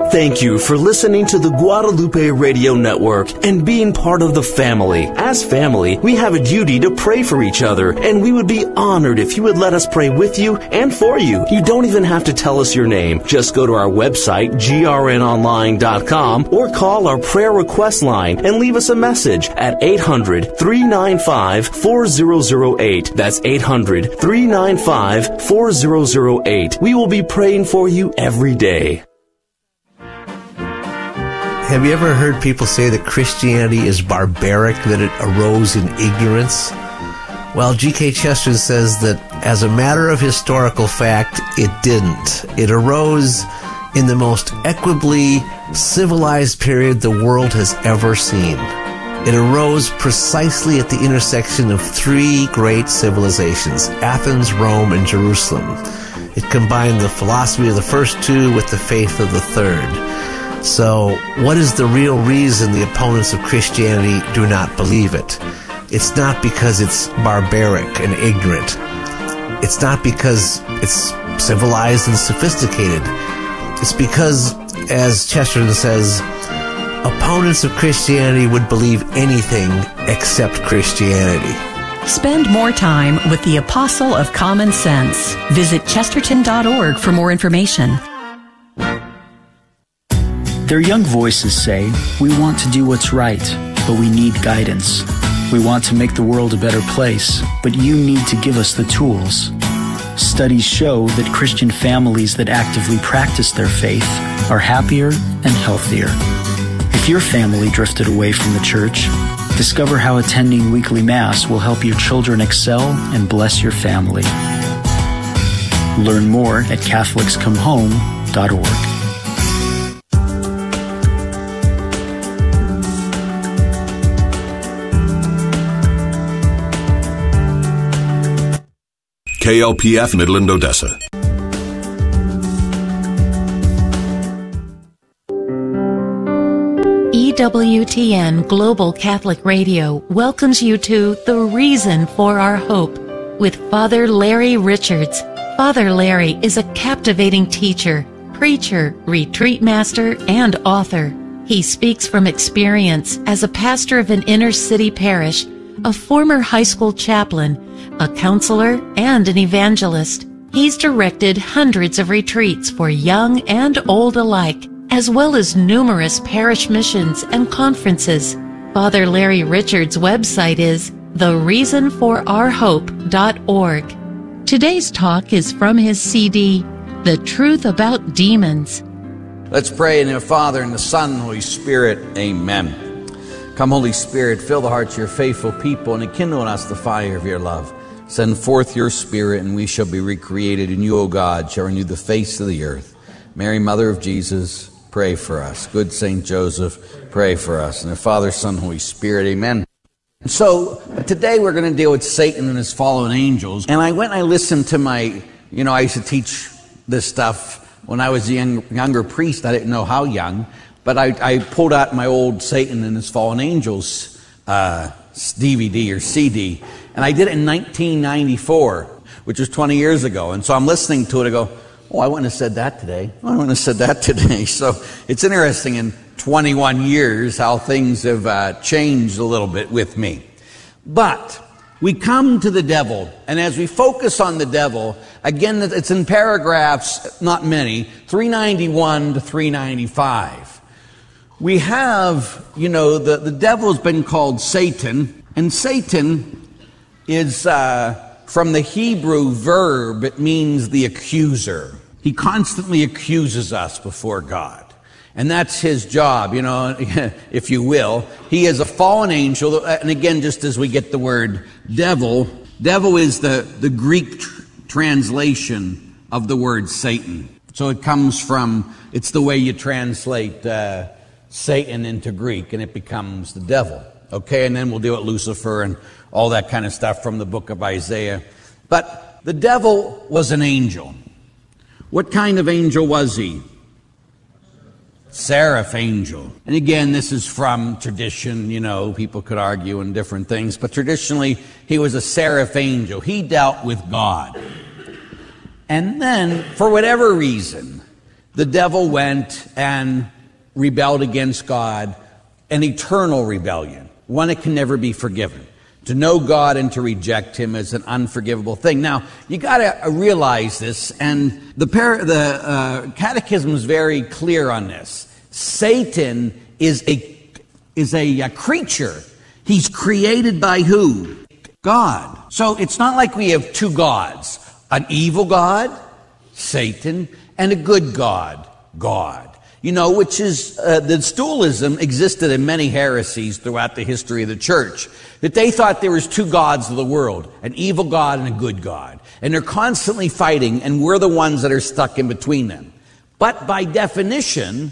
Thank you for listening to the Guadalupe Radio Network and being part of the family. As family, we have a duty to pray for each other, and we would be honored if you would let us pray with you and for you. You don't even have to tell us your name. Just go to our website, grnonline.com, or call our prayer request line and leave us a message at 800-395-4008. That's 800-395-4008. We will be praying for you every day. Have you ever heard people say that Christianity is barbaric, that it arose in ignorance? Well, G.K. Chesterton says that as a matter of historical fact, it didn't. It arose in the most equably civilized period the world has ever seen. It arose precisely at the intersection of three great civilizations, Athens, Rome, and Jerusalem. It combined the philosophy of the first two with the faith of the third. So, what is the real reason the opponents of Christianity do not believe it? It's not because it's barbaric and ignorant. It's not because it's civilized and sophisticated. It's because, as Chesterton says, opponents of Christianity would believe anything except Christianity. Spend more time with the Apostle of Common Sense. Visit chesterton.org for more information. Their young voices say, we want to do what's right, but we need guidance. We want to make the world a better place, but you need to give us the tools. Studies show that Christian families that actively practice their faith are happier and healthier. If your family drifted away from the church, discover how attending weekly Mass will help your children excel and bless your family. Learn more at CatholicsComeHome.org. KLPF Midland, Odessa. EWTN Global Catholic Radio welcomes you to The Reason for Our Hope with Father Larry Richards. Father Larry is a captivating teacher, preacher, retreat master, and author. He speaks from experience as a pastor of an inner-city parish, a former high school chaplain, a counselor, and an evangelist. He's directed hundreds of retreats for young and old alike, as well as numerous parish missions and conferences. Father Larry Richards' website is thereasonforourhope.org. Today's talk is from his CD, The Truth About Demons. Let's pray in the Father, and the Son, and the Holy Spirit. Amen. Come, Holy Spirit, fill the hearts of your faithful people, and enkindle in us the fire of your love. Send forth your Spirit, and we shall be recreated, and you, O God, shall renew the face of the earth. Mary, Mother of Jesus, pray for us. Good Saint Joseph, pray for us. And the Father, Son, Holy Spirit, amen. So, today we're going to deal with Satan and his fallen angels. And I went and I listened to my, I used to teach this stuff when I was a younger priest. I didn't know how young. But I pulled out my old Satan and his fallen angels DVD or CD. And I did it in 1994, which was 20 years ago. And so I'm listening to it. I go, oh, I wouldn't have said that today. Oh, I wouldn't have said that today. So it's interesting in 21 years how things have changed a little bit with me. But we come to the devil. And as we focus on the devil, again, it's in paragraphs, not many, 391 to 395. We have, the devil has been called Satan. And Satan is from the Hebrew verb, it means the accuser. He constantly accuses us before God. And that's his job, if you will. He is a fallen angel. And again, just as we get the word devil is the Greek translation of the word Satan. So it comes from, it's the way you translate Satan into Greek, and it becomes the devil. Okay, and then we'll deal with Lucifer and all that kind of stuff from the book of Isaiah. But the devil was an angel. What kind of angel was he? Seraph angel. And again, this is from tradition, people could argue and different things, but traditionally he was a seraph angel. He dealt with God. And then, for whatever reason, the devil went and rebelled against God, an eternal rebellion, one that can never be forgiven. To know God and to reject him is an unforgivable thing. Now, you got to realize this, and the Catechism is very clear on this. Satan is a creature. He's created by who? God. So it's not like we have two gods. An evil God, Satan, and a good God, God. You know, which is, the dualism existed in many heresies throughout the history of the church. That they thought there was two gods of the world, an evil God and a good God. And they're constantly fighting, and we're the ones that are stuck in between them. But by definition,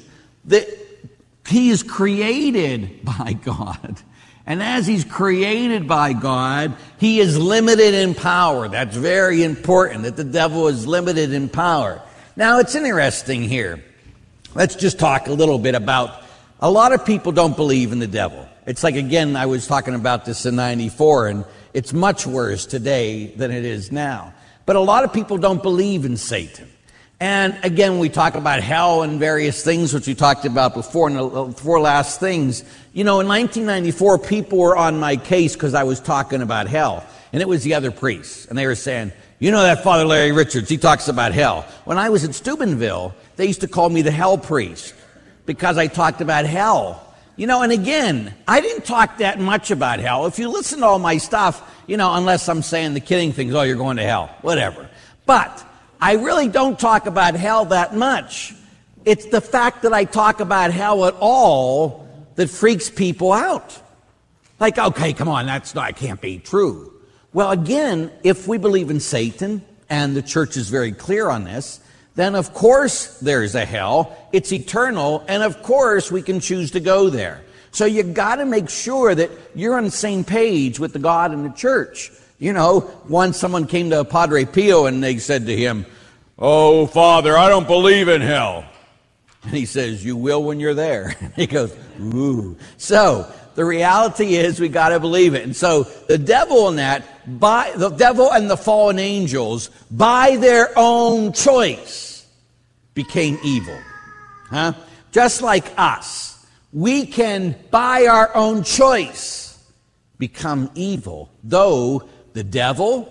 he is created by God. And as he's created by God, he is limited in power. That's very important, that the devil is limited in power. Now, it's interesting here. Let's just talk a little bit about, a lot of people don't believe in the devil. It's like, again, I was talking about this in 94, and it's much worse today than it is now. But a lot of people don't believe in Satan. And again, we talk about hell and various things, which we talked about before, and the four last things. You know, in 1994, people were on my case because I was talking about hell. And it was the other priests. And they were saying, you know that Father Larry Richards, he talks about hell. When I was at Steubenville, they used to call me the hell priest because I talked about hell. You know, and again, I didn't talk that much about hell. If you listen to all my stuff, you know, unless I'm saying the kidding things, oh, you're going to hell, whatever. But I really don't talk about hell that much. It's the fact that I talk about hell at all that freaks people out. Like, okay, come on, that can't be true. Well, again, if we believe in Satan, and the church is very clear on this, then of course there's a hell. It's eternal, and of course we can choose to go there. So you got to make sure that you're on the same page with the God and the church. You know, once someone came to Padre Pio and they said to him, "Oh, Father, I don't believe in hell." And he says, "You will when you're there." He goes, "Ooh." So the reality is we got to believe it. And so the devil and the devil and the fallen angels, by their own choice, became evil. Huh? Just like us, we can, by our own choice, become evil. Though the devil,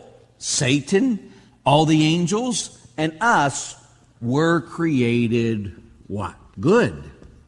Satan, all the angels, and us were created what? Good.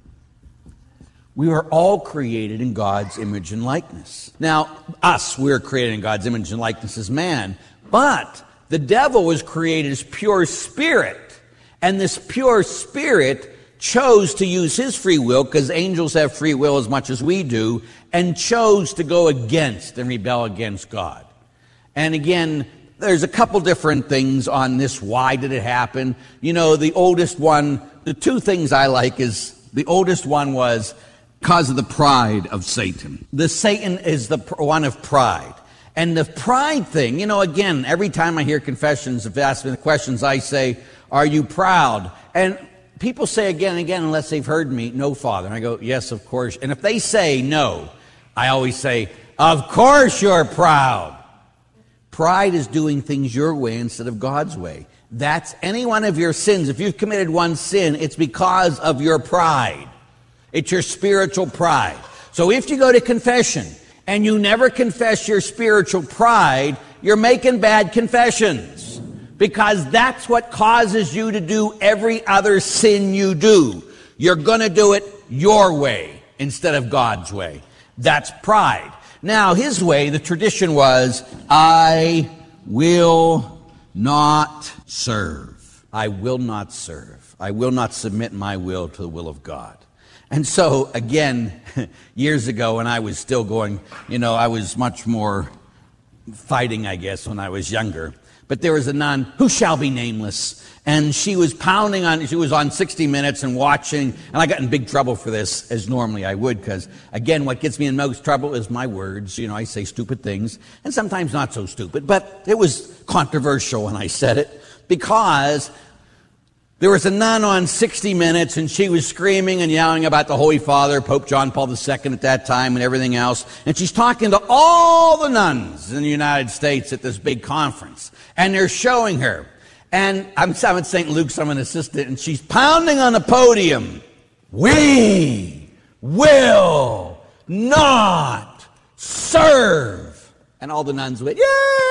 We were all created in God's image and likeness. Now, we're created in God's image and likeness as man, but the devil was created as pure spirit. And this pure spirit chose to use his free will, because angels have free will as much as we do, and chose to go against and rebel against God. And again, there's a couple different things on this. Why did it happen? You know, the oldest one, the two things I like is, the oldest one was because of the pride of Satan. The Satan is the one of pride. And the pride thing, you know, again, every time I hear confessions, if they ask me the questions, I say, "Are you proud?" And people say again and again, unless they've heard me, "No, Father." And I go, "Yes, of course." And if they say no, I always say, "Of course you're proud." Pride is doing things your way instead of God's way. That's any one of your sins. If you've committed one sin, it's because of your pride. It's your spiritual pride. So if you go to confession and you never confess your spiritual pride, you're making bad confessions, because that's what causes you to do every other sin you do. You're going to do it your way instead of God's way. That's pride. Now, his way, the tradition was, "I will not serve. I will not serve. I will not submit my will to the will of God." And so, again, years ago when I was still going, you know, I was much more fighting, I guess, when I was younger. But there was a nun who shall be nameless, and she was she was on 60 Minutes and watching, and I got in big trouble for this, as normally I would, because, again, what gets me in most trouble is my words. You know, I say stupid things, and sometimes not so stupid, but it was controversial when I said it, because there was a nun on 60 Minutes, and she was screaming and yelling about the Holy Father, Pope John Paul II at that time, and everything else. And she's talking to all the nuns in the United States at this big conference. And they're showing her. And I'm at St. Luke's, I'm an assistant, and she's pounding on the podium. We will not serve. And all the nuns went,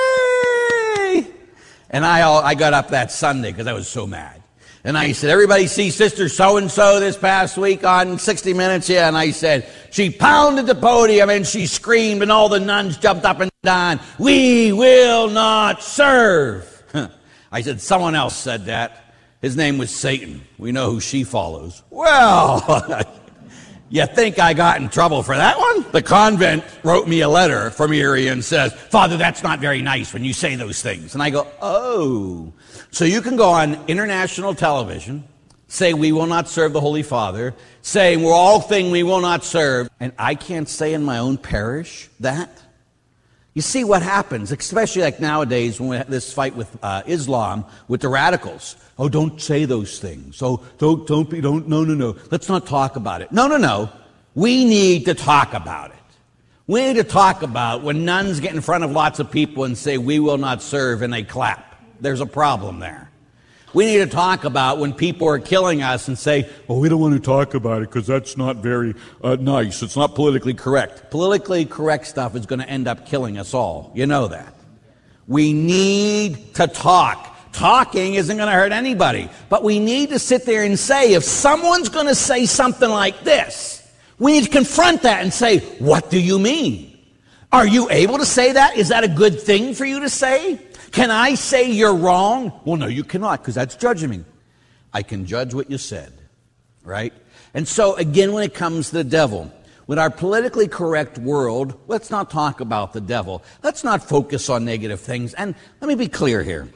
yay! And I got up that Sunday because I was so mad. And I said, everybody see Sister So-and-so this past week on 60 Minutes? Yeah, and I said, she pounded the podium and she screamed and all the nuns jumped up and down, we will not serve. I said, someone else said that. His name was Satan. We know who she follows. Well, you think I got in trouble for that one? The convent wrote me a letter from Erie and says, Father, that's not very nice when you say those things. And I go, oh. So you can go on international television, say we will not serve the Holy Father, say we're all thing we will not serve, and I can't say in my own parish that? You see what happens, especially like nowadays when we have this fight with Islam, with the radicals. Oh, don't say those things. Oh, no. Let's not talk about it. No. We need to talk about it. We need to talk about when nuns get in front of lots of people and say, we will not serve, and they clap. There's a problem there. We need to talk about when people are killing us and say, well, we don't want to talk about it because that's not very nice. It's not politically correct. Politically correct stuff is going to end up killing us all. You know that. We need to talk. Talking isn't going to hurt anybody. But we need to sit there and say, if someone's going to say something like this, we need to confront that and say, what do you mean? Are you able to say that? Is that a good thing for you to say? Can I say you're wrong? Well, no, you cannot, because that's judging me. I can judge what you said, right? And so, again, when it comes to the devil, with our politically correct world, let's not talk about the devil. Let's not focus on negative things. And let me be clear here.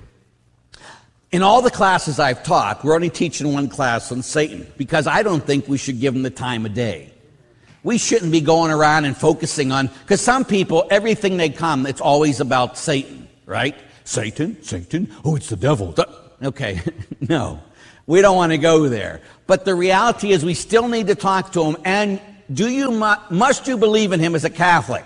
In all the classes I've taught, we're only teaching one class on Satan, because I don't think we should give him the time of day. We shouldn't be going around and focusing on, because some people, everything they come, it's always about Satan, right? Satan, oh, it's the devil. Okay, no, we don't want to go there. But the reality is we still need to talk to him. And must you believe in him as a Catholic?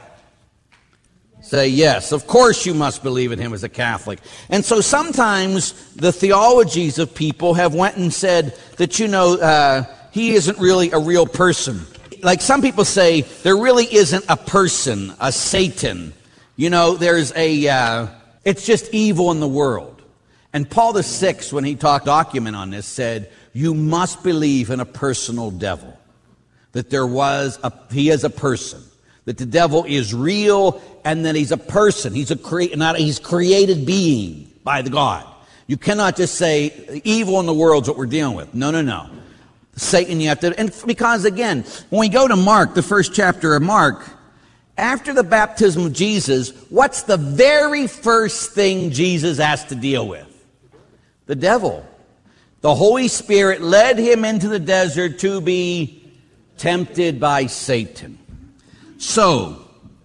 Say yes, of course you must believe in him as a Catholic. And so sometimes the theologies of people have went and said that, he isn't really a real person. Like some people say, there really isn't a person, a Satan. There's it's just evil in the world. And Paul VI, when he talked document on this, said, you must believe in a personal devil. That he is a person. That the devil is real and that he's a person. He's created being by the God. You cannot just say evil in the world is what we're dealing with. No. Satan, you have to, and because again, when we go to Mark, the first chapter of Mark, after the baptism of Jesus, what's the very first thing Jesus has to deal with? The devil. The Holy Spirit led him into the desert to be tempted by Satan. So,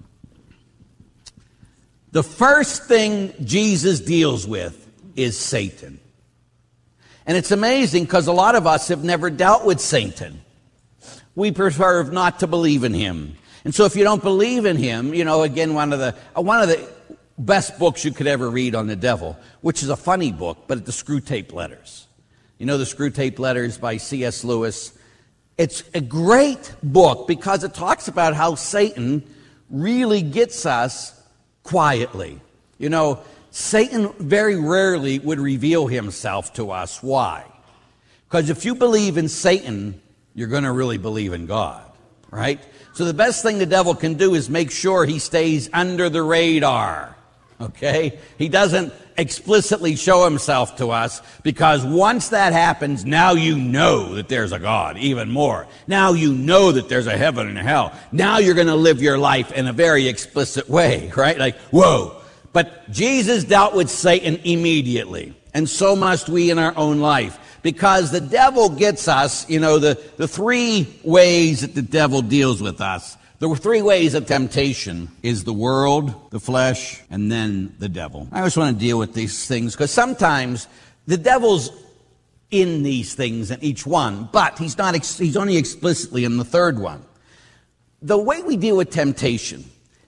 the first thing Jesus deals with is Satan. And it's amazing because a lot of us have never dealt with Satan. We prefer not to believe in him. And so if you don't believe in him, again, one of the best books you could ever read on the devil, which is a funny book, but the Screwtape Letters. The Screwtape Letters by C.S. Lewis. It's a great book because it talks about how Satan really gets us quietly. Satan very rarely would reveal himself to us. Why? Because if you believe in Satan, you're going to really believe in God, right? So the best thing the devil can do is make sure he stays under the radar, okay? He doesn't explicitly show himself to us, because once that happens, now you know that there's a God even more. Now you know that there's a heaven and a hell. Now you're going to live your life in a very explicit way, right? Like, whoa. But Jesus dealt with Satan immediately, and so must we in our own life. Because the devil gets us, the three ways that the devil deals with us. The three ways of temptation is the world, the flesh, and then the devil. I always want to deal with these things because sometimes the devil's in these things in each one, but he's only explicitly in the third one. The way we deal with temptation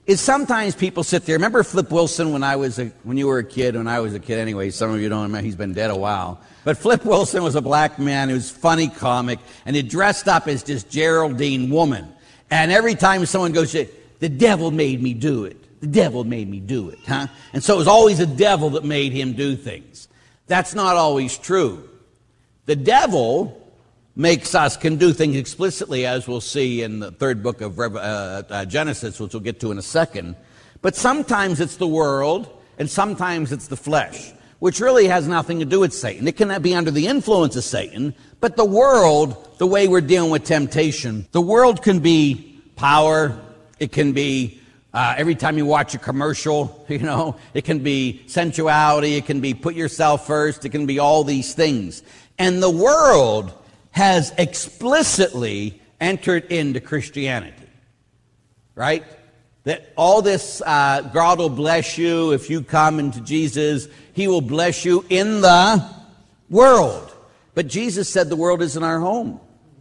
is sometimes people sit there. Remember Flip Wilson when you were a kid, when I was a kid anyway, some of you don't remember, he's been dead a while. But Flip Wilson was a black man who was funny comic, and he dressed up as this Geraldine woman. And every time someone goes, the devil made me do it. The devil made me do it, huh? And so it was always the devil that made him do things. That's not always true. The devil can do things explicitly, as we'll see in the third book of Genesis, which we'll get to in a second. But sometimes it's the world, and sometimes it's the flesh, which really has nothing to do with Satan. It cannot be under the influence of Satan, but the world, the way we're dealing with temptation, the world can be power, it can be every time you watch a commercial, it can be sensuality, it can be put yourself first, it can be all these things. And the world has explicitly entered into Christianity, right? That all this, God will bless you if you come into Jesus. He will bless you in the world. But Jesus said the world isn't our home.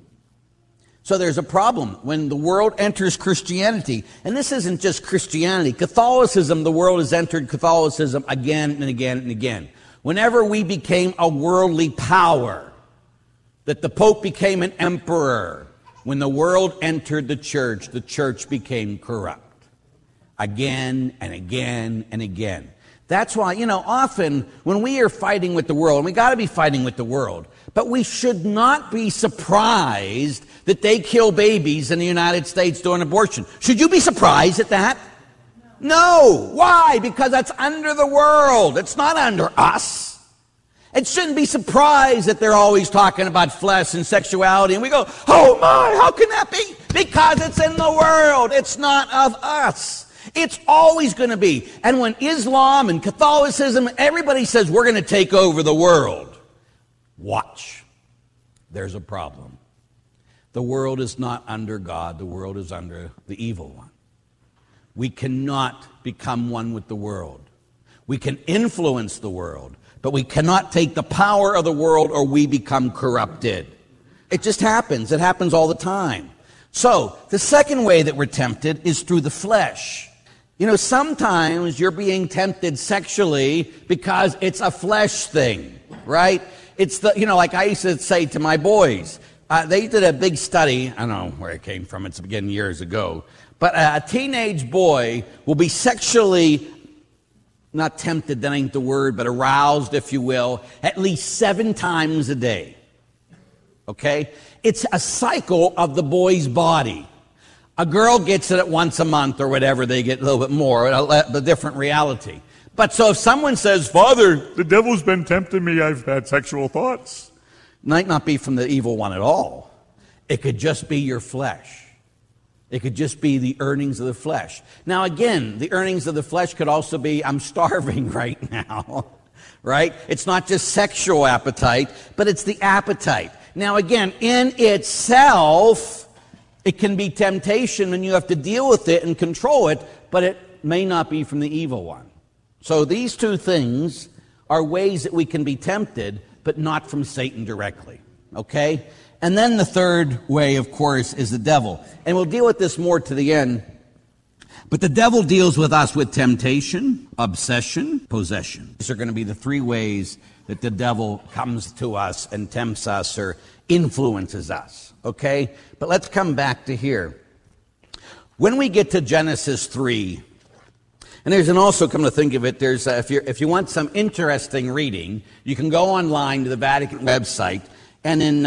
So there's a problem when the world enters Christianity. And this isn't just Christianity. Catholicism, the world has entered Catholicism again and again and again. Whenever we became a worldly power, that the Pope became an emperor, when the world entered the church became corrupt. Again and again and again. That's why, often when we are fighting with the world, and we got to be fighting with the world, but we should not be surprised that they kill babies in the United States during abortion. Should you be surprised at that? No. Why? Because that's under the world. It's not under us. It shouldn't be surprised that they're always talking about flesh and sexuality, and we go, oh my, how can that be? Because it's in the world. It's not of us. It's always going to be. And when Islam and Catholicism, everybody says we're going to take over the world, watch. There's a problem. The world is not under God. The world is under the evil one. We cannot become one with the world. We can influence the world, but we cannot take the power of the world or we become corrupted. It just happens. It happens all the time. So, the second way that we're tempted is through the flesh. Sometimes you're being tempted sexually because it's a flesh thing, right? It's like I used to say to my boys, they did a big study, I don't know where it came from, it's beginning years ago, but a teenage boy will be sexually, not tempted, that ain't the word, but aroused, if you will, at least 7 times a day. Okay? It's a cycle of the boy's body. A girl gets it at once a month or whatever, they get a little bit more, a different reality. But so if someone says, Father, the devil's been tempting me, I've had sexual thoughts. It might not be from the evil one at all. It could just be your flesh. It could just be the earnings of the flesh. Now again, the earnings of the flesh could also be, I'm starving right now, right? It's not just sexual appetite, but it's the appetite. Now again, in itself, it can be temptation and you have to deal with it and control it, but it may not be from the evil one. So these two things are ways that we can be tempted, but not from Satan directly. Okay? And then the third way, of course, is the devil. And we'll deal with this more to the end. But the devil deals with us with temptation, obsession, possession. These are going to be the 3 ways that the devil comes to us and tempts us or influences us. Okay? But let's come back to here. When we get to Genesis 3, and there's also, come to think of it, there's if you want some interesting reading, you can go online to the Vatican website, and in,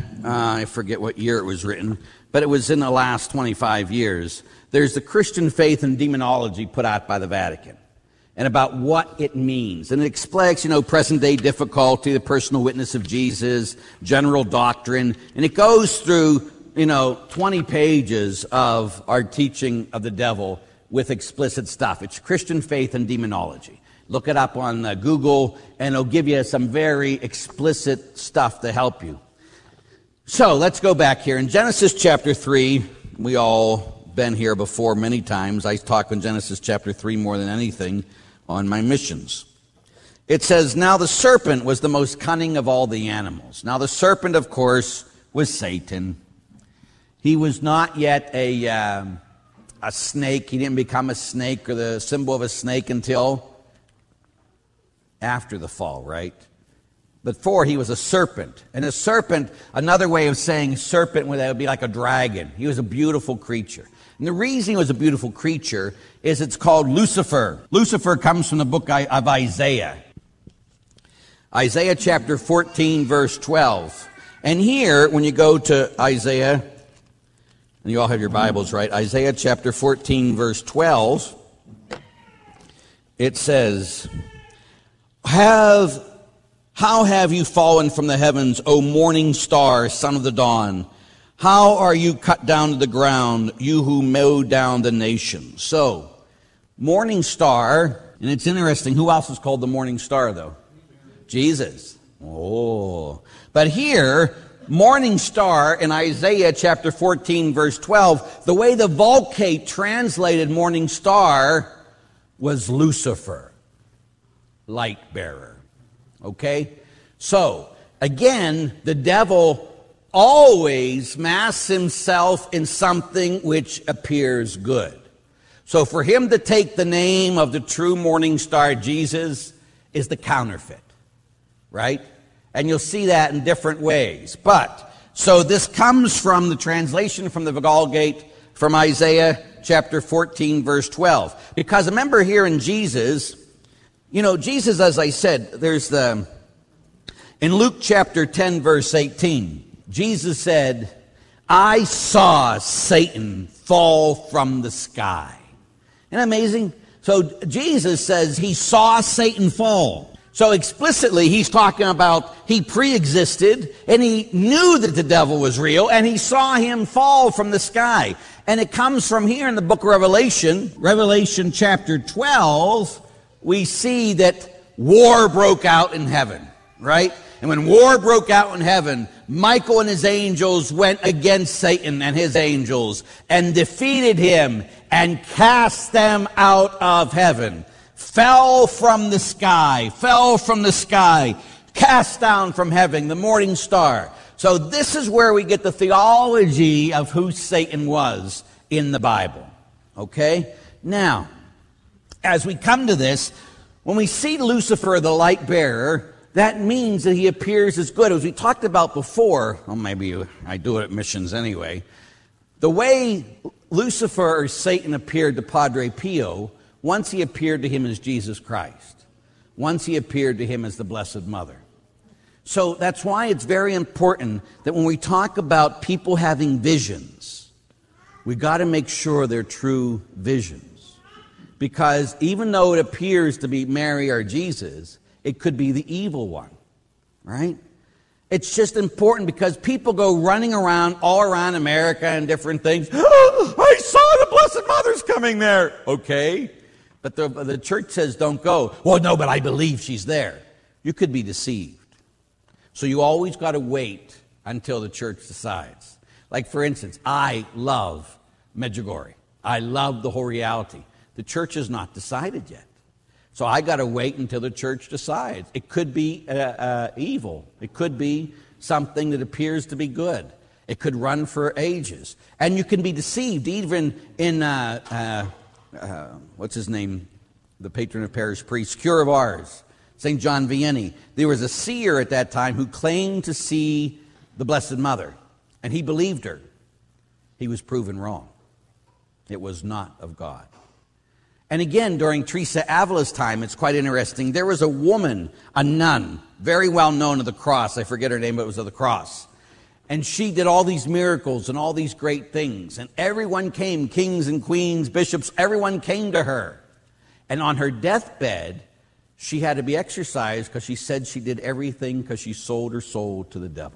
I forget what year it was written, but it was in the last 25 years, there's the Christian Faith and Demonology put out by the Vatican, and about what it means. And it explains, present-day difficulty, the personal witness of Jesus, general doctrine, and it goes through, 20 pages of our teaching of the devil with explicit stuff. It's Christian Faith and Demonology. Look it up on Google, and it'll give you some very explicit stuff to help you. So, let's go back here. In Genesis chapter 3, we all been here before many times. I talk in Genesis chapter 3 more than anything on my missions. It says, now the serpent was the most cunning of all the animals. Now the serpent, of course, was Satan. He was not yet a a snake. He didn't become a snake or the symbol of a snake until after the fall, right? Before, he was a serpent. And a serpent, another way of saying serpent would be like a dragon. He was a beautiful creature. And the reason he was a beautiful creature is it's called Lucifer. Lucifer comes from the book of Isaiah. Isaiah chapter 14, verse 12. And here, when you go to Isaiah, and you all have your Bibles, right? Isaiah chapter 14, verse 12, it says, How have you fallen from the heavens, O morning star, son of the dawn? How are you cut down to the ground, you who mow down the nations? So, morning star, and it's interesting, who else is called the morning star, though? Jesus. Oh. But here, morning star in Isaiah chapter 14, verse 12, the way the Vulgate translated morning star was Lucifer, light bearer. Okay? So, again, the devil always masks himself in something which appears good. So for him to take the name of the true morning star, Jesus, is the counterfeit. Right? And you'll see that in different ways. But, so this comes from the translation from the Vulgate from Isaiah chapter 14, verse 12. Because remember here in Jesus, Jesus, as I said, in Luke chapter 10, verse 18, Jesus said, I saw Satan fall from the sky. Isn't that amazing? So Jesus says he saw Satan fall. So explicitly, he's talking about he pre-existed, and he knew that the devil was real, and he saw him fall from the sky. And it comes from here in the book of Revelation chapter 12, we see that war broke out in heaven, right? And when war broke out in heaven, Michael and his angels went against Satan and his angels and defeated him and cast them out of heaven. Fell from the sky, cast down from heaven, the morning star. So this is where we get the theology of who Satan was in the Bible. Okay? Now, as we come to this, when we see Lucifer, the light bearer, that means that he appears as good. As we talked about before, well, maybe I do it at missions anyway, the way Lucifer or Satan appeared to Padre Pio, once he appeared to him as Jesus Christ. Once he appeared to him as the Blessed Mother. So that's why it's very important that when we talk about people having visions, we got to make sure they're true visions. Because even though it appears to be Mary or Jesus, it could be the evil one, right? It's just important because people go running around all around America and different things. Oh, I saw the Blessed Mother's coming there. Okay. But the church says don't go. Well, no, but I believe she's there. You could be deceived. So you always got to wait until the church decides. Like, for instance, I love Medjugorje. I love the whole reality. The church has not decided yet. So I got to wait until the church decides. It could be evil. It could be something that appears to be good. It could run for ages. And you can be deceived even in, what's his name? The patron of parish priests, Cure of Ars, St. John Vianney. There was a seer at that time who claimed to see the Blessed Mother. And he believed her. He was proven wrong. It was not of God. And again, during Teresa Avila's time, it's quite interesting. There was a woman, a nun, very well known of the cross. I forget her name, but it was of the cross. And she did all these miracles and all these great things. And everyone came, kings and queens, bishops, everyone came to her. And on her deathbed, she had to be exorcised because she said she did everything because she sold her soul to the devil.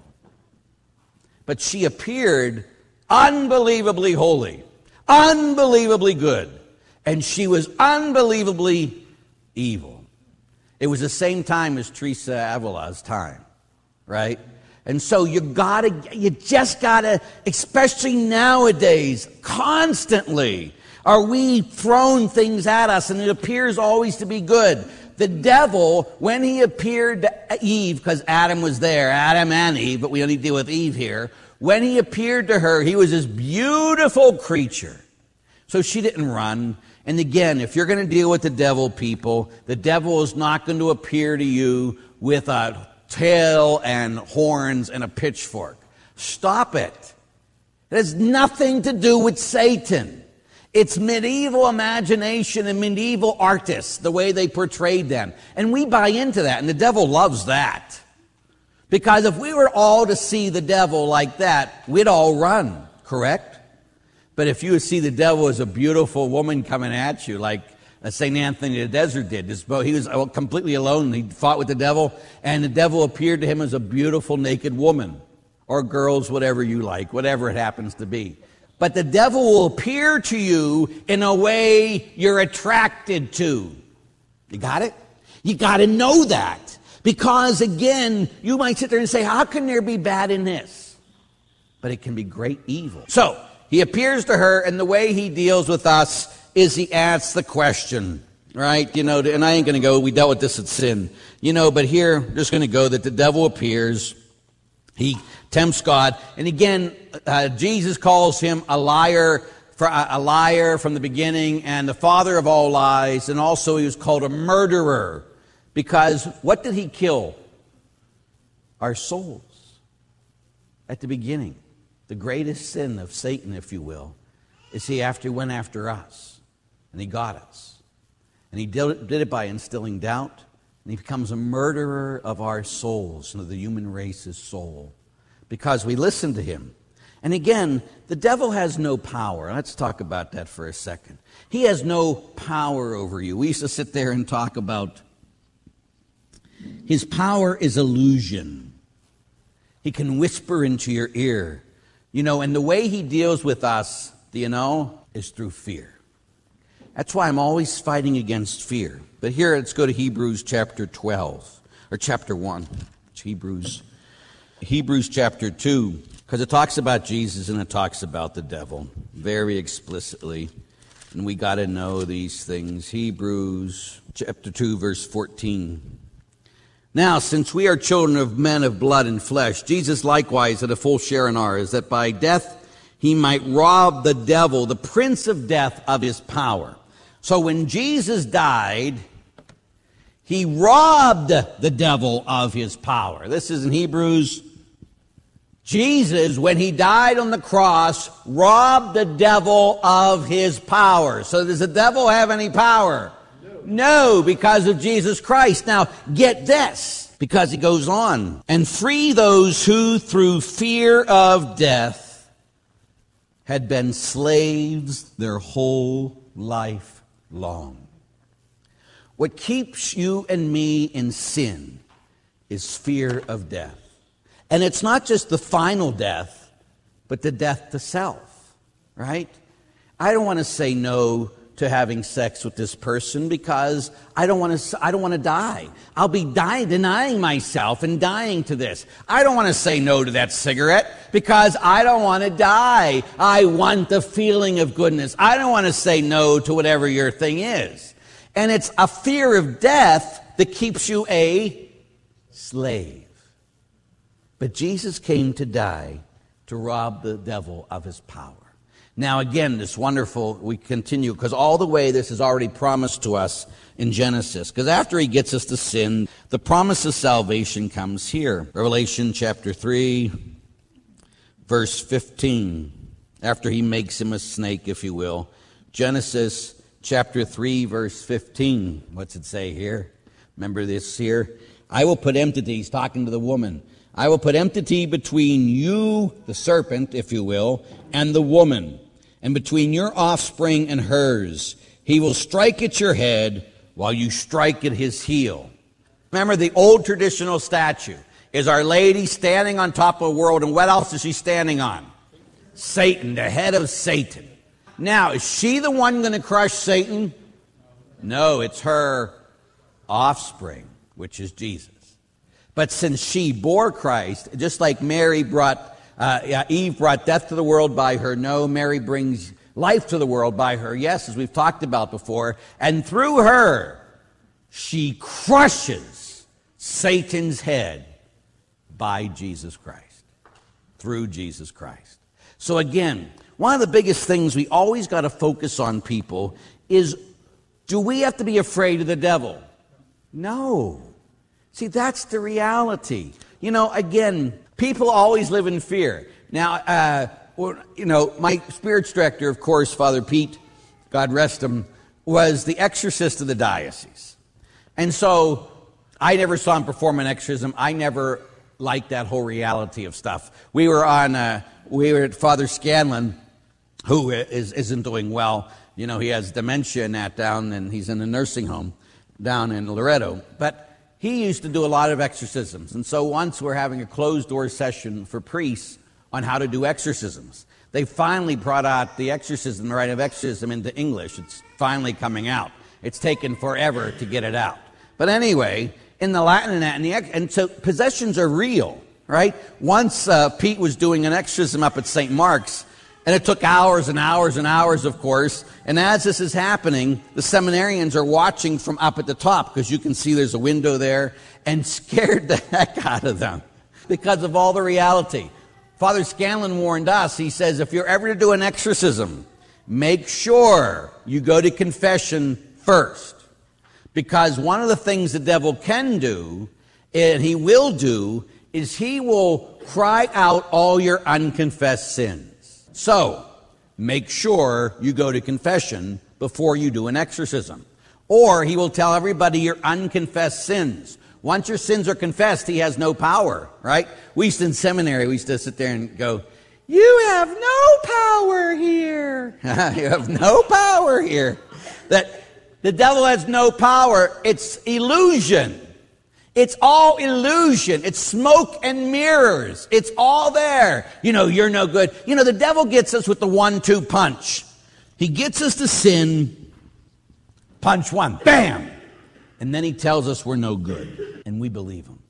But she appeared unbelievably holy, unbelievably good. And she was unbelievably evil. It was the same time as Teresa Avila's time, right? And so you just gotta, especially nowadays, constantly are we thrown things at us, and it appears always to be good. The devil, when he appeared to Eve, because Adam was there, Adam and Eve, but we only deal with Eve here. When he appeared to her, he was this beautiful creature. So she didn't run. And again, if you're going to deal with the devil, people, the devil is not going to appear to you with a tail and horns and a pitchfork. Stop it. It has nothing to do with Satan. It's medieval imagination and medieval artists, the way they portrayed them. And we buy into that, and the devil loves that. Because if we were all to see the devil like that, we'd all run, correct? But if you would see the devil as a beautiful woman coming at you, like St. Anthony of the Desert did, he was completely alone, he fought with the devil, and the devil appeared to him as a beautiful naked woman, or girls, whatever you like, whatever it happens to be. But the devil will appear to you in a way you're attracted to. You got it? You got to know that. Because again, you might sit there and say, how can there be bad in this? But it can be great evil. So, he appears to her, and the way he deals with us is he asks the question, right? And I ain't going to go, we dealt with this at sin. But here, just going to go that the devil appears. He tempts God. And again, Jesus calls him a liar from the beginning and the father of all lies. And also he was called a murderer. Because what did he kill? Our souls. At the beginning. The greatest sin of Satan, if you will, is he went after us. And he got us. And he did it by instilling doubt. And he becomes a murderer of our souls, and of the human race's soul. Because we listen to him. And again, the devil has no power. Let's talk about that for a second. He has no power over you. We used to sit there and talk about his power is illusion. He can whisper into your ear. And the way he deals with us, is through fear. That's why I'm always fighting against fear. But here, let's go to Hebrews chapter 12, or chapter 1. It's Hebrews chapter 2, because it talks about Jesus and it talks about the devil very explicitly. And we got to know these things. Hebrews chapter 2, verse 14. Now, since we are children of men of blood and flesh, Jesus likewise had a full share in ours, that by death he might rob the devil, the prince of death, of his power. So when Jesus died, he robbed the devil of his power. This is in Hebrews. Jesus, when he died on the cross, robbed the devil of his power. So does the devil have any power? No, because of Jesus Christ. Now, get this, because it goes on. And free those who, through fear of death, had been slaves their whole life long. What keeps you and me in sin is fear of death. And it's not just the final death, but the death to self, right? I don't want to say no to having sex with this person because I don't want to die. I'll be denying myself and dying to this. I don't want to say no to that cigarette because I don't want to die. I want the feeling of goodness. I don't want to say no to whatever your thing is. And it's a fear of death that keeps you a slave. But Jesus came to die to rob the devil of his power. Now again, this wonderful, we continue, because all the way this is already promised to us in Genesis. Because after he gets us to sin, the promise of salvation comes here. Revelation chapter 3, verse 15. After he makes him a snake, if you will. Genesis chapter 3, verse 15. What's it say here? Remember this here? I will put enmity, he's talking to the woman. I will put enmity between you, the serpent, if you will, and the woman, and between your offspring and hers. He will strike at your head while you strike at his heel. Remember, the old traditional statue is Our Lady standing on top of the world, and what else is she standing on? Satan, the head of Satan. Now, is she the one going to crush Satan? No, it's her offspring, which is Jesus. But since she bore Christ, just like Mary Eve brought death to the world by her, no, Mary brings life to the world by her, yes, as we've talked about before. And through her, she crushes Satan's head by Jesus Christ, through Jesus Christ. So again, one of the biggest things we always got to focus on, people, is, do we have to be afraid of the devil? No. See, that's the reality. Again, people always live in fear. Now, my spirits director, of course, Father Pete, God rest him, was the exorcist of the diocese. And so I never saw him perform an exorcism. I never liked that whole reality of stuff. We were at Father Scanlon, who isn't doing well. He has dementia and that down, and he's in a nursing home down in Loretto. But he used to do a lot of exorcisms. And so once we're having a closed-door session for priests on how to do exorcisms. They finally brought out the exorcism, the rite of exorcism, into English. It's finally coming out. It's taken forever to get it out. But anyway, in the Latin and so possessions are real, right? Once Pete was doing an exorcism up at St. Mark's, and it took hours and hours and hours, of course. And as this is happening, the seminarians are watching from up at the top, because you can see there's a window there, and scared the heck out of them because of all the reality. Father Scanlon warned us. He says, if you're ever to do an exorcism, make sure you go to confession first. Because one of the things the devil can do, and he will do, is he will cry out all your unconfessed sins. So, make sure you go to confession before you do an exorcism. Or he will tell everybody your unconfessed sins. Once your sins are confessed, he has no power, right? We used to, in seminary, we used to sit there and go, you have no power here. You have no power here. That the devil has no power. It's illusion. It's all illusion. It's smoke and mirrors. It's all there. You're no good. The devil gets us with the 1-2 punch. He gets us to sin. Punch one. Bam! And then he tells us we're no good. And we believe him.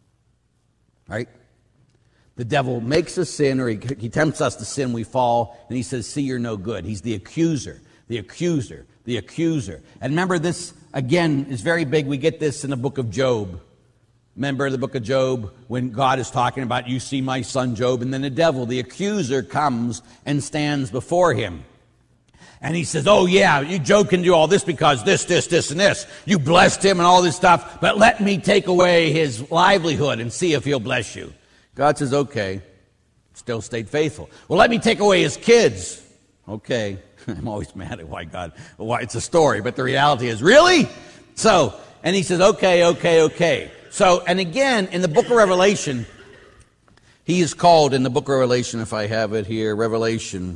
Right? The devil makes us sin, or he tempts us to sin. We fall. And he says, see, you're no good. He's the accuser. The accuser. The accuser. And remember, this, again, is very big. We get this in the book of Job. Remember the book of Job, when God is talking about, you see my son Job, and then the devil, the accuser, comes and stands before him. And he says, oh yeah, Job can do all this because this, and this. You blessed him and all this stuff, but let me take away his livelihood and see if he'll bless you. God says, okay, still stayed faithful. Well, let me take away his kids. Okay, I'm always mad at why it's a story, but the reality is, really? So, and he says, okay. So, and again, in the book of Revelation, he is called, in the book of Revelation, if I have it here, Revelation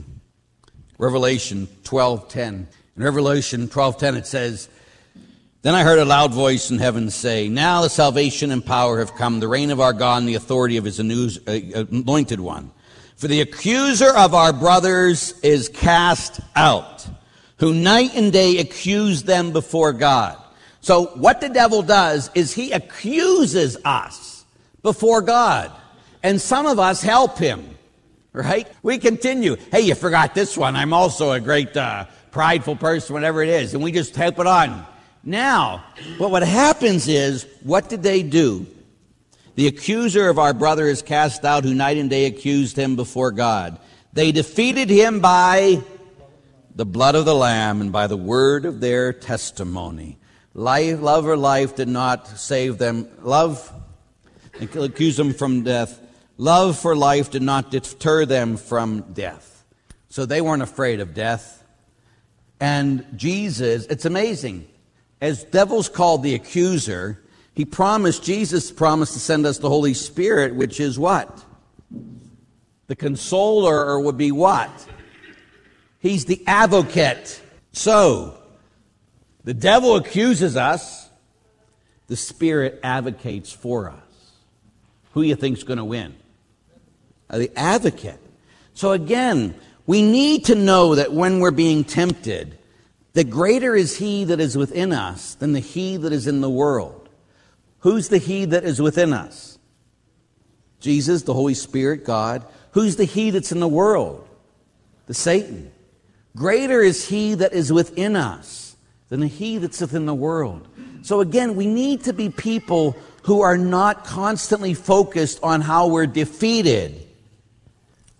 12:10. In Revelation 12:10 it says, then I heard a loud voice in heaven say, now the salvation and power have come, the reign of our God and the authority of his anointed one. For the accuser of our brothers is cast out, who night and day accuse them before God. So what the devil does is he accuses us before God. And some of us help him, right? We continue. Hey, you forgot this one. I'm also a great prideful person, whatever it is. And we just help it on. Now, but what happens is, what did they do? The accuser of our brother is cast out, who night and day accused him before God. They defeated him by the blood of the Lamb and by the word of their testimony. Love or life did not save them. Love, accuse them from death. Love for life did not deter them from death. So they weren't afraid of death. And Jesus, it's amazing. As devil's called the accuser, Jesus promised to send us the Holy Spirit, which is what? The consoler, or would be what? He's the advocate. So, the devil accuses us. The Spirit advocates for us. Who do you think's going to win? The advocate. So again, we need to know that when we're being tempted, that greater is he that is within us than the he that is in the world. Who's the he that is within us? Jesus, the Holy Spirit, God. Who's the he that's in the world? The Satan. Greater is he that is within us than the he that's within the world. So again, we need to be people who are not constantly focused on how we're defeated.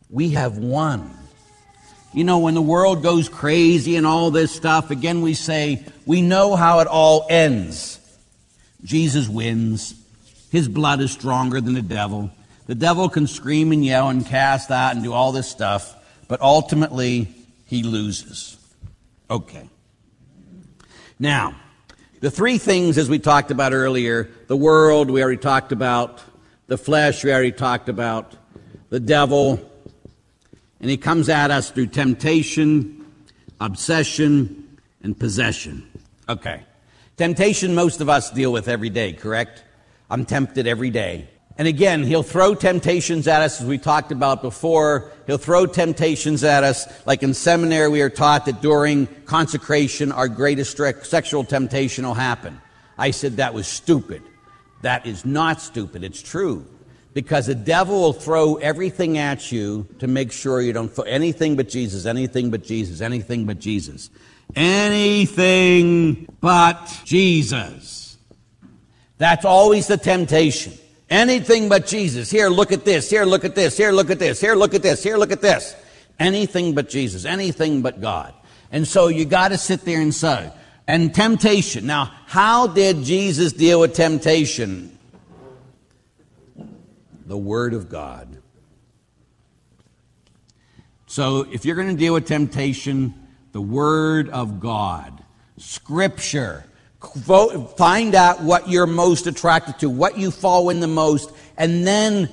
We have won. You know, when the world goes crazy and all this stuff, again we say, we know how it all ends. Jesus wins. His blood is stronger than the devil. The devil can scream and yell and cast out and do all this stuff, but ultimately he loses. Okay. Now, the three things, as we talked about earlier, the world, we already talked about, the flesh, we already talked about, the devil, and he comes at us through temptation, obsession, and possession. Okay. Temptation most of us deal with every day, correct? I'm tempted every day. And again, he'll throw temptations at us, as we talked about before. He'll throw temptations at us. Like in seminary, we are taught that during consecration, our greatest sexual temptation will happen. I said that was stupid. That is not stupid. It's true. Because the devil will throw everything at you to make sure you don't throw anything but Jesus, anything but Jesus, anything but Jesus. Anything but Jesus. That's always the temptation. Anything but Jesus. Here, look at this. Here, look at this. Here, look at this. Here, look at this. Here, look at this. Anything but Jesus. Anything but God. And so you got to sit there and say, and temptation. Now, how did Jesus deal with temptation? The Word of God. So if you're going to deal with temptation, the Word of God. Scripture. Find out what you're most attracted to, what you fall in the most, and then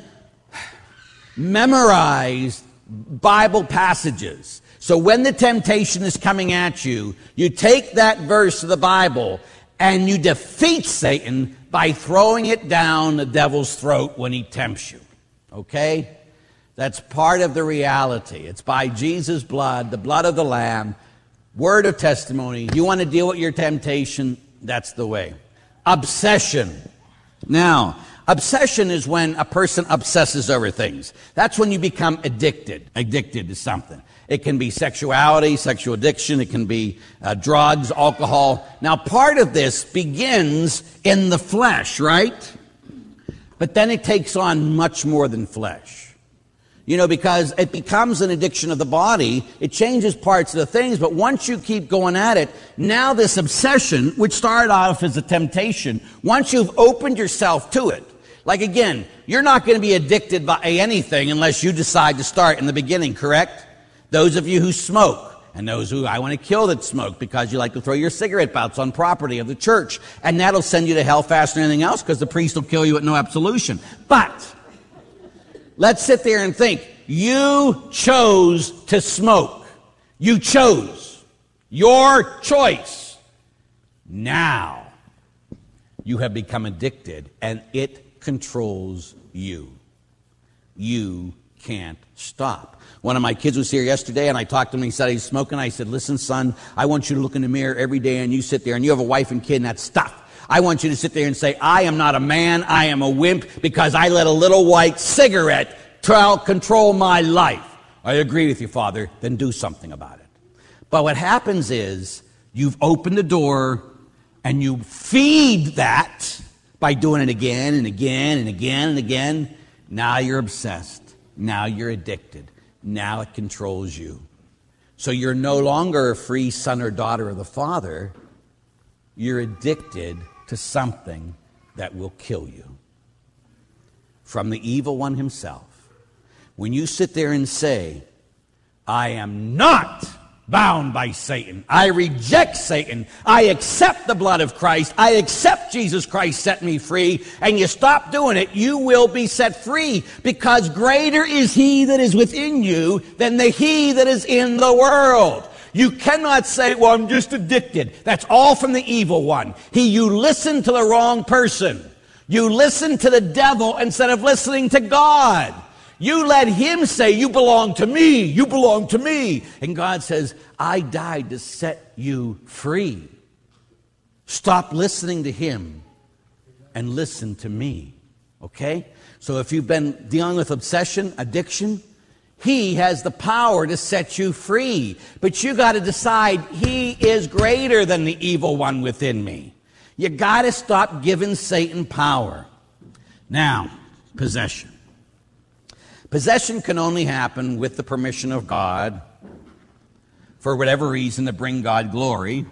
memorize Bible passages. So when the temptation is coming at you, you take that verse of the Bible and you defeat Satan by throwing it down the devil's throat when he tempts you. Okay? That's part of the reality. It's by Jesus' blood, the blood of the Lamb, word of testimony. You want to deal with your temptation? That's the way. Obsession. Now, obsession is when a person obsesses over things. That's when you become addicted to something. It can be sexuality, sexual addiction. It can be drugs, alcohol. Now, part of this begins in the flesh, right? But then it takes on much more than flesh. You know, because it becomes an addiction of the body. It changes parts of the things, but once you keep going at it, now this obsession, which started off as a temptation, once you've opened yourself to it, like again, you're not going to be addicted by anything unless you decide to start in the beginning, correct? Those of you who smoke, and those who I want to kill that smoke because you like to throw your cigarette butts on property of the church, and that'll send you to hell faster than anything else because the priest will kill you with no absolution. But let's sit there and think. You chose to smoke. You chose. Your choice. Now, you have become addicted, and it controls you. You can't stop. One of my kids was here yesterday, and I talked to him, and he said he's smoking. I said, listen, son, I want you to look in the mirror every day, and you sit there, and you have a wife and kid, and that's stuff. I want you to sit there and say, I am not a man, I am a wimp, because I let a little white cigarette control my life. I agree with you, Father. Then do something about it. But what happens is you've opened the door and you feed that by doing it again and again and again and again. Now you're obsessed. Now you're addicted. Now it controls you. So you're no longer a free son or daughter of the Father. You're addicted to something that will kill you. From the evil one himself. When you sit there and say, I am not bound by Satan. I reject Satan. I accept the blood of Christ. I accept Jesus Christ set me free. And you stop doing it, you will be set free. Because greater is he that is within you than the he that is in the world. You cannot say, well, I'm just addicted. That's all from the evil one. You listen to the wrong person. You listen to the devil instead of listening to God. You let him say, you belong to me, you belong to me. And God says, I died to set you free. Stop listening to him and listen to me. Okay? So if you've been dealing with obsession, addiction, he has the power to set you free. But you got to decide he is greater than the evil one within me. You got to stop giving Satan power. Now, possession. Possession can only happen with the permission of God for whatever reason to bring God glory.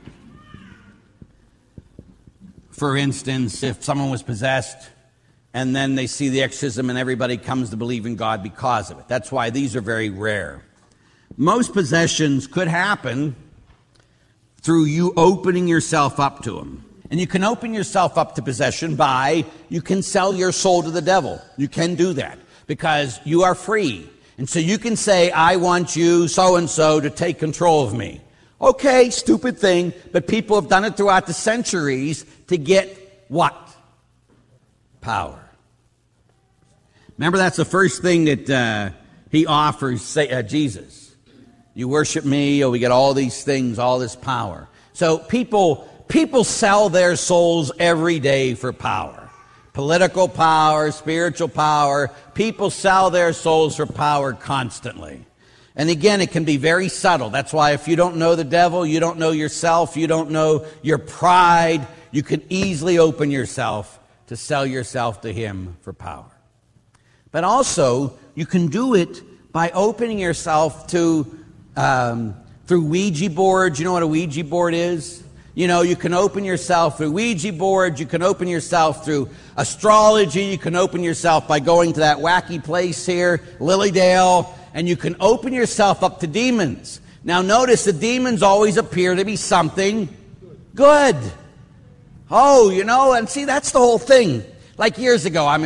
For instance, if someone was possessed and then they see the exorcism and everybody comes to believe in God because of it. That's why these are very rare. Most possessions could happen through you opening yourself up to them. And you can open yourself up to possession by, you can sell your soul to the devil. You can do that because you are free. And so you can say, I want you so-and-so to take control of me. Okay, stupid thing, but people have done it throughout the centuries to get what? Power. Remember, that's the first thing that he offers, Jesus. You worship me, we get all these things, all this power. So people sell their souls every day for power. Political power, spiritual power. People sell their souls for power constantly. And again, it can be very subtle. That's why if you don't know the devil, you don't know yourself, you don't know your pride, you can easily open yourself to sell yourself to him for power. But also, you can do it by opening yourself to, through Ouija boards. You know what a Ouija board is? You know, you can open yourself through Ouija boards, you can open yourself through astrology, you can open yourself by going to that wacky place here, Lilydale, and you can open yourself up to demons. Now notice the demons always appear to be something good. Oh, you know, and see, that's the whole thing. Like years ago, I'm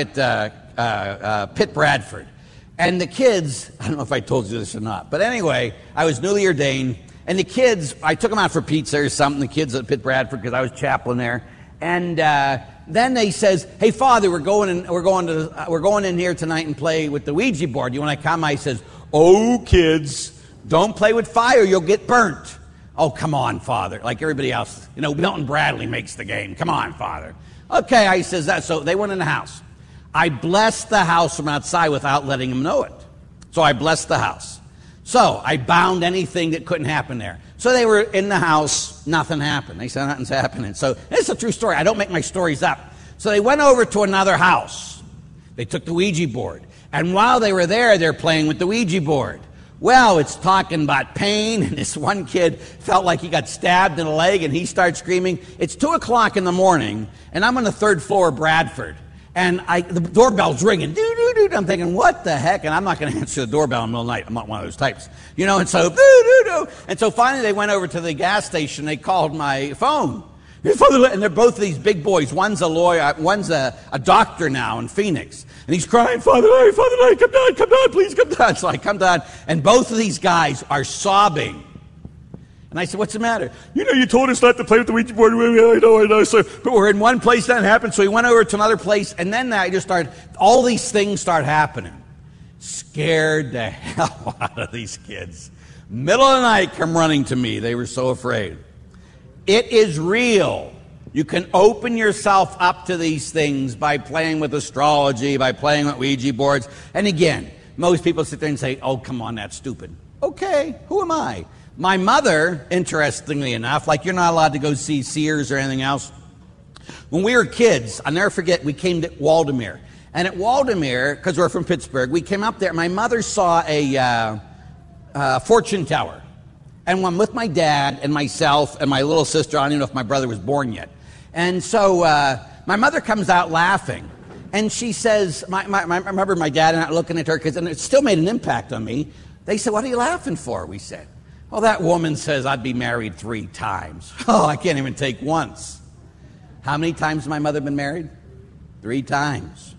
at Pitt Bradford, and the kids, I don't know if I told you this or not, but anyway, I was newly ordained, and the kids, I took them out for pizza or something, the kids at Pitt Bradford, because I was chaplain there. And then they says, "Hey, Father, we're going in here tonight and play with the Ouija board. You want to come?" I says, "Oh, kids, don't play with fire. You'll get burnt." "Oh, come on, Father." Like everybody else, you know, Milton Bradley makes the game. "Come on, Father." Okay, I says that. So they went in the house. I blessed the house from outside without letting them know it. So I blessed the house. So I bound anything that couldn't happen there. So they were in the house, nothing happened. They said nothing's happening. So it's a true story. I don't make my stories up. So they went over to another house. They took the Ouija board. And while they were there, they're playing with the Ouija board. Well, it's talking about pain, and this one kid felt like he got stabbed in the leg, and he started screaming. It's 2 o'clock in the morning, and I'm on the 3rd floor of Bradford. And the doorbell's ringing. Doo-doo-doo. I'm thinking, what the heck? And I'm not going to answer the doorbell in the middle of the night. I'm not one of those types. You know, and so, doo-doo-doo. And so finally they went over to the gas station. They called my phone. And they're both these big boys. One's a lawyer. One's a doctor now in Phoenix. And he's crying, Father Larry, come down, please come down. So I come down, and both of these guys are sobbing. And I said, "What's the matter?" "You know, you told us not to play with the Ouija board." I know. So, but we're in one place, that happened. So we went over to another place, and then I just started, all these things start happening. Scared the hell out of these kids. Middle of the night, come running to me. They were so afraid. It is real. You can open yourself up to these things by playing with astrology, by playing with Ouija boards. And again, most people sit there and say, "Oh, come on, that's stupid." Okay, who am I? My mother, interestingly enough, like you're not allowed to go see Sears or anything else. When we were kids, I'll never forget, we came to Waldameer. And at Waldameer, because we're from Pittsburgh, we came up there. My mother saw a fortune teller. And I'm with my dad and myself and my little sister. I don't even know if my brother was born yet. And so my mother comes out laughing. And she says, I remember my dad and I looking at her, and it still made an impact on me. They said, "What are you laughing for?" We said, "Well, that woman says I'd be married 3 times. Oh, I can't even take once." How many times has my mother been married? 3 times.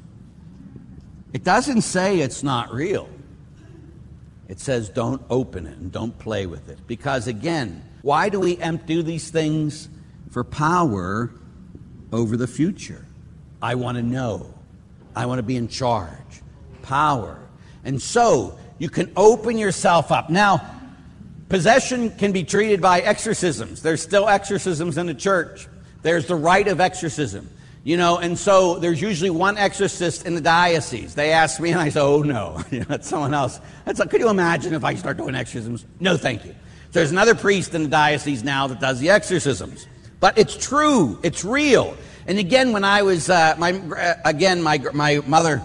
It doesn't say it's not real. It says don't open it and don't play with it. Because again, why do we do these things? For power over the future. I want to know. I want to be in charge. Power. And so you can open yourself up. Now, possession can be treated by exorcisms. There's still exorcisms in the church. There's the rite of exorcism. You know, and so there's usually one exorcist in the diocese. They ask me, and I say, "Oh, no, you know, it's someone else." Could you imagine if I start doing exorcisms? No, thank you. So there's another priest in the diocese now that does the exorcisms. But it's true. It's real. And again, when I was, my mother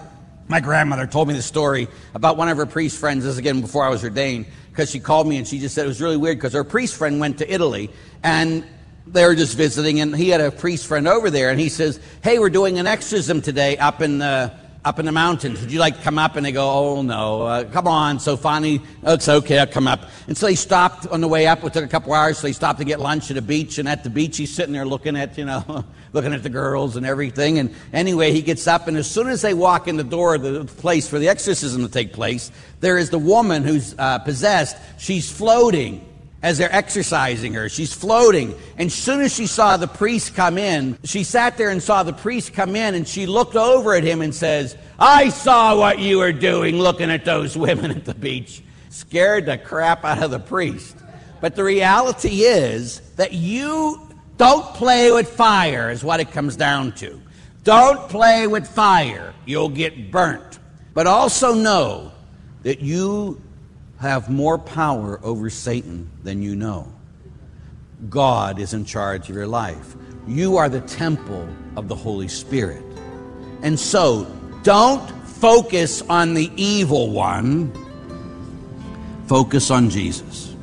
My grandmother told me the story about one of her priest friends, this is again before I was ordained, because she called me and she just said it was really weird because her priest friend went to Italy and they were just visiting, and he had a priest friend over there, and he says, hey, we're doing an exorcism today up in the mountains. Would you like to come up? And they go, oh, no, come on. So finally, it's okay, I'll come up. And so he stopped on the way up. It took a couple hours, so he stopped to get lunch at a beach. And at the beach, he's sitting there looking at, looking at the girls and everything. And anyway, he gets up, and as soon as they walk in the door of the place for the exorcism to take place, there is the woman who's possessed. She's floating as they're exorcising her. She's floating. And as soon as she saw the priest come in, she sat there and saw the priest come in, and she looked over at him and says, I saw what you were doing looking at those women at the beach. Scared the crap out of the priest. But the reality is that you don't play with fire is what it comes down to. Don't play with fire. You'll get burnt. But also know that you have more power over Satan than you know. God is in charge of your life. You are the temple of the Holy Spirit. And so, don't focus on the evil one. Focus on Jesus.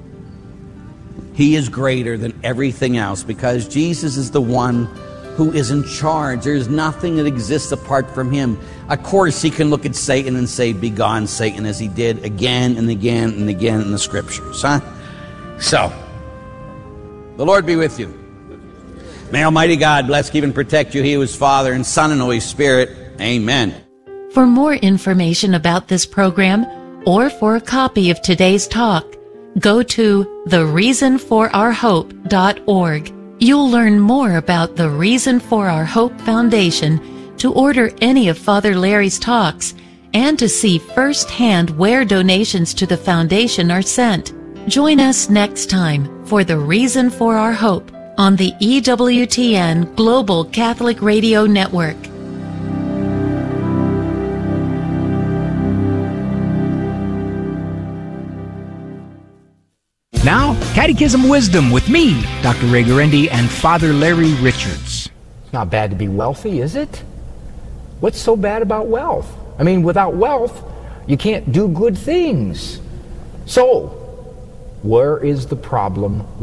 He is greater than everything else because Jesus is the one who is in charge. There's nothing that exists apart from him. Of course, he can look at Satan and say, begone, Satan, as he did again and again and again in the Scriptures. So, the Lord be with you. May Almighty God bless, keep, and protect you. He who is Father and Son and Holy Spirit. Amen. For more information about this program or for a copy of today's talk, go to thereasonforourhope.org. You'll learn more about the Reason for Our Hope Foundation, to order any of Father Larry's talks, and to see firsthand where donations to the foundation are sent. Join us next time for The Reason for Our Hope on the EWTN Global Catholic Radio Network. Now, Catechism Wisdom with me, Dr. Ray Guarendi, and Father Larry Richards. It's not bad to be wealthy, is it? What's so bad about wealth? I mean, without wealth, you can't do good things. So, where is the problem